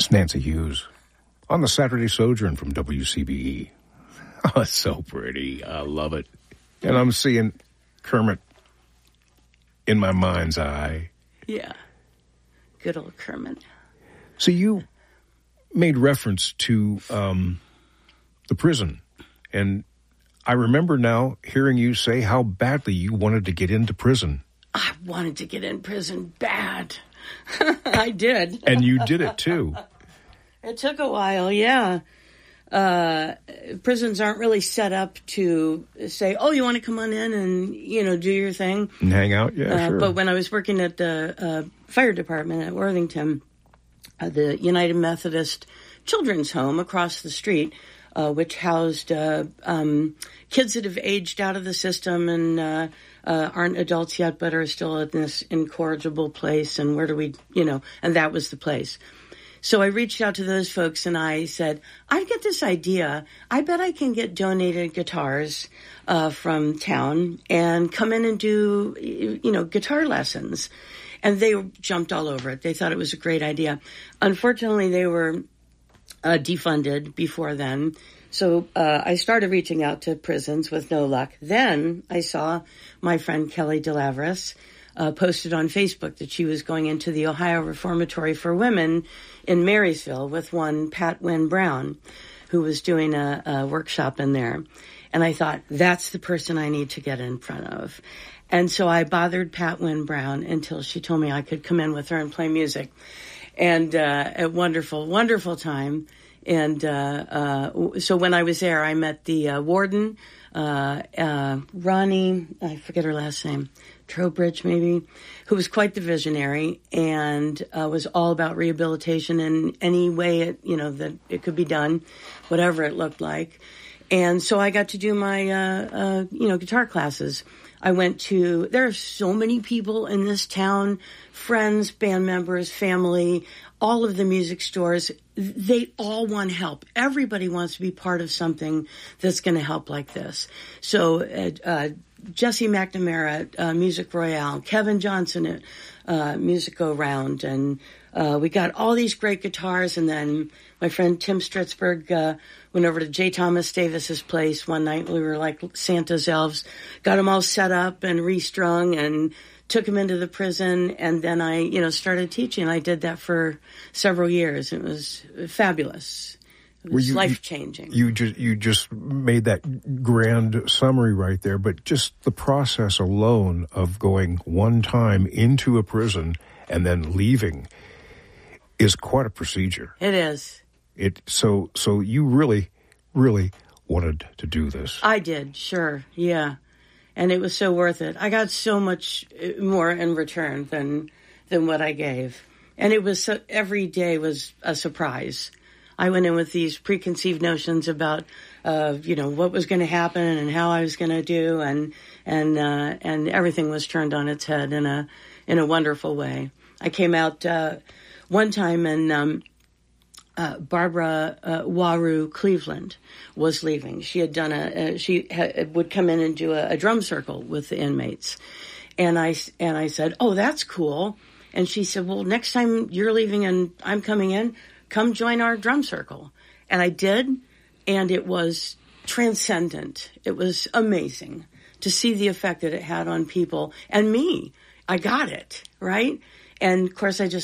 It's Nancy Hughes on the Saturday Sojourn from WCBE. Oh, it's so pretty. I love it. And I'm seeing Kermit in my mind's eye. Yeah. Good old Kermit. So you made reference to the prison. And I remember now hearing you say how badly you wanted to get into prison. I wanted to get in prison bad. I did. And you did it, too. It took a while, yeah. Prisons aren't really set up to say, oh, you want to come on in and, do your thing? And hang out? Yeah, sure. But when I was working at the fire department at Worthington, the United Methodist Children's Home across the street, which housed kids that have aged out of the system and aren't adults yet but are still in this incorrigible place, and where do we, and that was the place. So I reached out to those folks and I said, I get this idea. I bet I can get donated guitars from town and come in and do, guitar lessons. And they jumped all over it. They thought it was a great idea. Unfortunately, they were defunded before then. So I started reaching out to prisons with no luck. Then I saw my friend Kelly DeLavris posted on Facebook that she was going into the Ohio Reformatory for Women in Marysville with one Pat Wynn Brown, who was doing a workshop in there. And I thought, that's the person I need to get in front of. And so I bothered Pat Wynn Brown until she told me I could come in with her and play music. And a wonderful, wonderful time. And so when I was there, I met the warden, Ronnie, I forget her last name, Trowbridge maybe, who was quite the visionary and was all about rehabilitation in any way that it could be done, whatever it looked like. And so I got to do my guitar classes. There are so many people in this town, friends, band members, family, all of the music stores. They all want help. Everybody wants to be part of something that's going to help like this. So Jesse McNamara at Music Royale, Kevin Johnson at Music Go Round, and we got all these great guitars. And then my friend Tim Stritzberg went over to J. Thomas Davis's place one night. We were like Santa's elves, got them all set up and restrung and took him into the prison. And then I, started teaching. I did that for several years. It was fabulous. It was life-changing. You just made that grand summary right there, but just the process alone of going one time into a prison and then leaving is quite a procedure. It is. So you really, really wanted to do this. I did, sure, yeah. And it was so worth it. I got so much more in return than what I gave. And it was every day was a surprise. I went in with these preconceived notions about, what was going to happen and how I was going to do, and everything was turned on its head in a wonderful way. I came out one time and Barbara Waru Cleveland was leaving. She had done would come in and do a drum circle with the inmates, and I said, "Oh, that's cool." And she said, "Well, next time you're leaving and I'm coming in, come join our drum circle." And I did, and it was transcendent. It was amazing to see the effect that it had on people and me. I got it, right? And of course, I just